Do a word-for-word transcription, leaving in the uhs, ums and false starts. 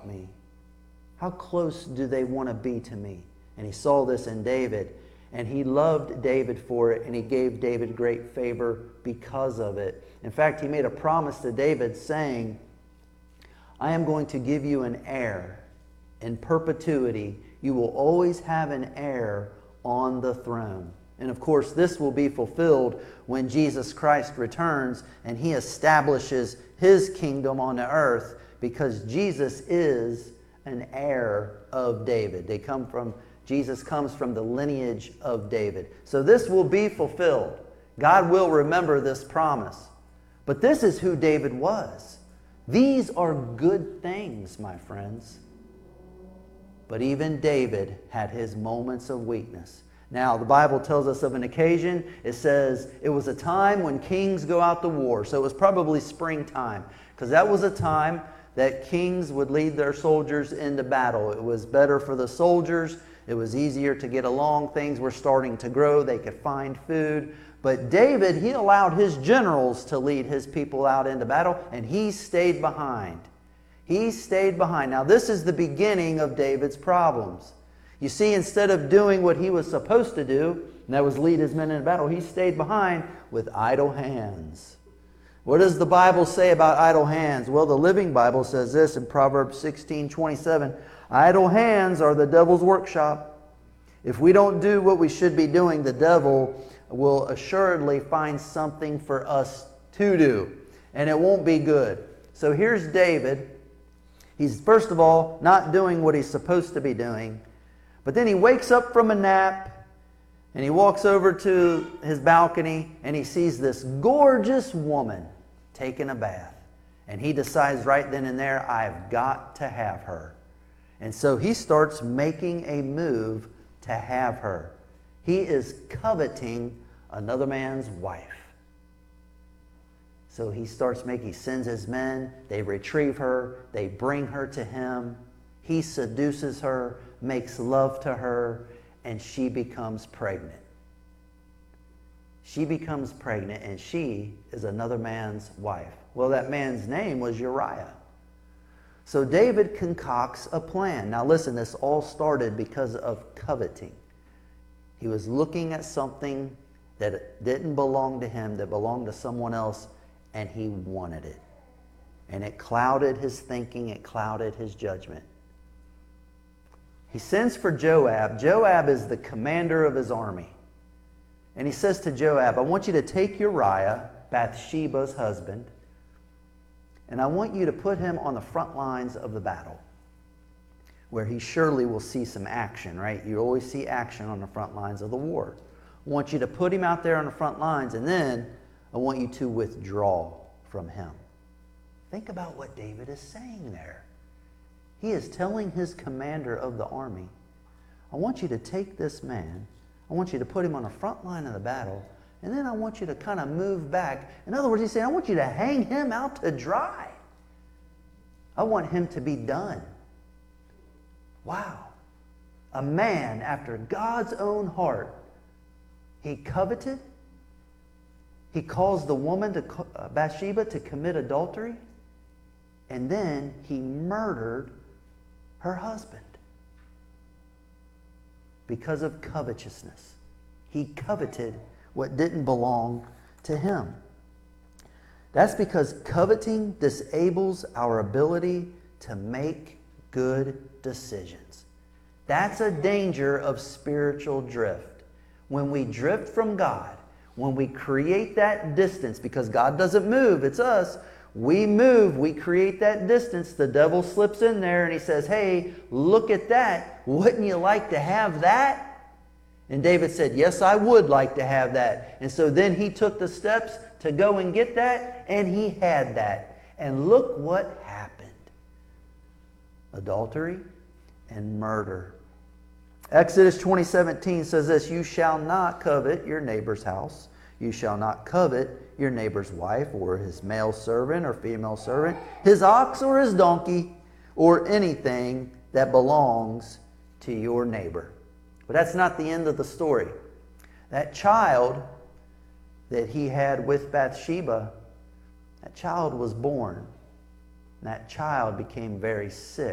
about me? How close do they want to be to me? And he saw this in David, and he loved David for it, and he gave David great favor because of it. In fact, he made a promise to David saying, I am going to give you an heir in perpetuity. You will always have an heir on the throne. And of course, this will be fulfilled when Jesus Christ returns and he establishes his kingdom on the earth, because Jesus is an heir of David. They come from, Jesus comes from the lineage of David. So this will be fulfilled. God will remember this promise. But this is who David was. These are good things, my friends. But even David had his moments of weakness. Now, the Bible tells us of an occasion. It says it was a time when kings go out to war. So it was probably springtime, because that was a time that kings would lead their soldiers into battle. It was better for the soldiers. It was easier to get along. Things were starting to grow. They could find food. But David, he allowed his generals to lead his people out into battle, and he stayed behind. He stayed behind. Now, this is the beginning of David's problems. You see, instead of doing what he was supposed to do, and that was lead his men into battle, he stayed behind with idle hands. What does the Bible say about idle hands? Well, the Living Bible says this in Proverbs sixteen twenty-seven. Idle hands are the devil's workshop. If we don't do what we should be doing, the devil will assuredly find something for us to do. And it won't be good. So here's David. He's, first of all, not doing what he's supposed to be doing. But then he wakes up from a nap, and he walks over to his balcony, and he sees this gorgeous woman taking a bath. And he decides right then and there, I've got to have her. And so he starts making a move to have her. He is coveting another man's wife. So he starts making, he sends his men, they retrieve her, they bring her to him. He seduces her, makes love to her, and she becomes pregnant. She becomes pregnant, and she is another man's wife. Well, that man's name was Uriah. So David concocts a plan. Now listen, this all started because of coveting. He was looking at something that didn't belong to him, that belonged to someone else, and he wanted it. And it clouded his thinking, it clouded his judgment. He sends for Joab. Joab is the commander of his army. And he says to Joab, I want you to take Uriah, Bathsheba's husband, and I want you to put him on the front lines of the battle, where he surely will see some action, right? You always see action on the front lines of the war. I want you to put him out there on the front lines, and then I want you to withdraw from him. Think about what David is saying there. He is telling his commander of the army, I want you to take this man, I want you to put him on the front line of the battle, and then I want you to kind of move back. In other words, he's saying, I want you to hang him out to dry. I want him to be done. Wow. A man after God's own heart. He coveted. He caused the woman, to, uh, Bathsheba, to commit adultery. And then he murdered her husband because of covetousness. He coveted what didn't belong to him. That's because coveting disables our ability to make good decisions. That's a danger of spiritual drift. When we drift from God, when we create that distance, because God doesn't move, it's us. We move, we create that distance. The devil slips in there and he says, hey, look at that. Wouldn't you like to have that? And David said, yes, I would like to have that. And so then he took the steps to go and get that, and he had that. And look what happened. Adultery and murder. Exodus twenty seventeen says this, you shall not covet your neighbor's house. You shall not covet your neighbor's wife or his male servant or female servant, his ox or his donkey, or anything that belongs to your neighbor. But that's not the end of the story. That child that he had with Bathsheba, that child was born. And that child became very sick.